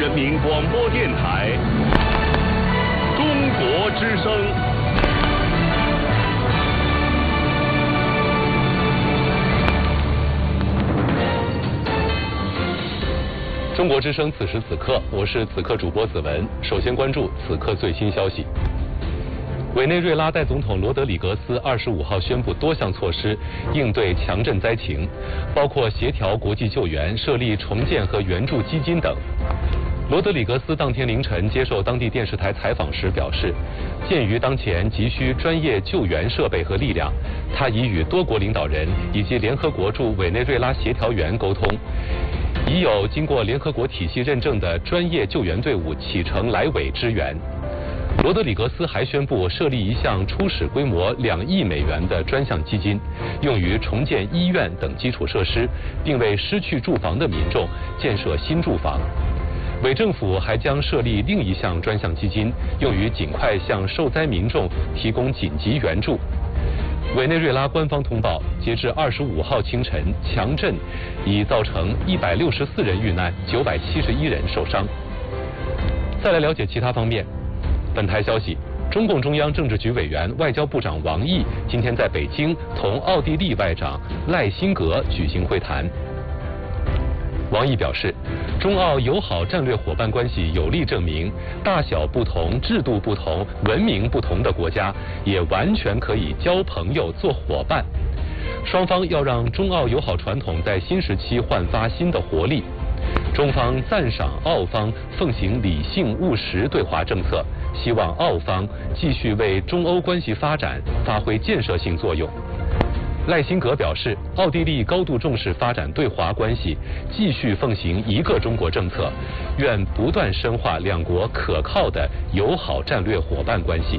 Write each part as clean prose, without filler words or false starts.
人民广播电台中国之声。中国之声此时此刻，我是此刻主播子文。首先关注此刻最新消息。委内瑞拉代总统罗德里格斯25号宣布多项措施应对强震灾情，包括协调国际救援、设立重建和援助基金等。罗德里格斯当天凌晨接受当地电视台采访时表示，鉴于当前急需专业救援设备和力量，他已与多国领导人以及联合国驻委内瑞拉协调员沟通，已有经过联合国体系认证的专业救援队伍启程来委支援。罗德里格斯还宣布设立一项初始规模2亿美元的专项基金，用于重建医院等基础设施，并为失去住房的民众建设新住房。委政府还将设立另一项专项基金，用于尽快向受灾民众提供紧急援助。委内瑞拉官方通报，截至25号清晨，强震已造成164人遇难，971人受伤。再来了解其他方面。本台消息，中共中央政治局委员、外交部长王毅今天在北京同奥地利外长赖辛格举行会谈。王毅表示，中奥友好战略伙伴关系有力证明，大小不同、制度不同、文明不同的国家也完全可以交朋友、做伙伴。双方要让中奥友好传统在新时期焕发新的活力。中方赞赏澳方奉行理性务实对华政策，希望澳方继续为中欧关系发展发挥建设性作用。赖辛格表示，奥地利高度重视发展对华关系，继续奉行一个中国政策，愿不断深化两国可靠的友好战略伙伴关系。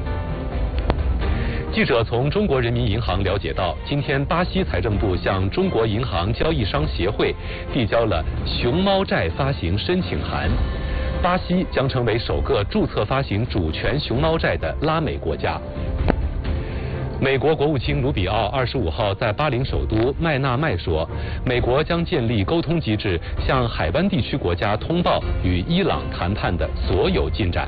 记者从中国人民银行了解到，今天巴西财政部向中国银行交易商协会递交了熊猫债发行申请函。巴西将成为首个注册发行主权熊猫债的拉美国家。美国国务卿卢比奥25号在巴林首都麦纳麦说，美国将建立沟通机制，向海湾地区国家通报与伊朗谈判的所有进展。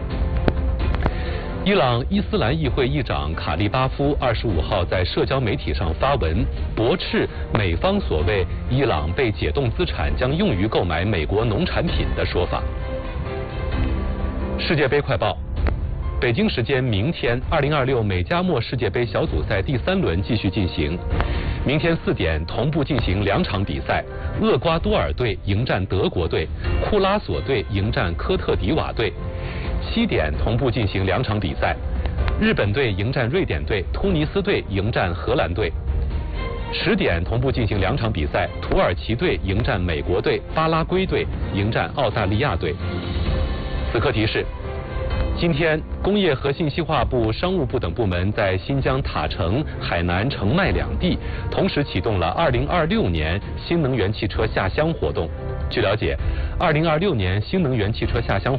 伊朗伊斯兰议会议长卡利巴夫25号在社交媒体上发文，驳斥美方所谓伊朗被解冻资产将用于购买美国农产品的说法。世界杯快报。北京时间明天，2026美加墨世界杯小组赛第3轮继续进行。明天4点同步进行2场比赛，厄瓜多尔队迎战德国队，库拉索队迎战科特迪瓦队。7点同步进行2场比赛，日本队迎战瑞典队，突尼斯队迎战荷兰队。10点同步进行2场比赛，土耳其队迎战美国队，巴拉圭队迎战澳大利亚队。此刻提示。今天，工业和信息化部、商务部等部门在新疆塔城、海南澄迈2地同时启动了2026年新能源汽车下乡活动。据了解，2026年新能源汽车下乡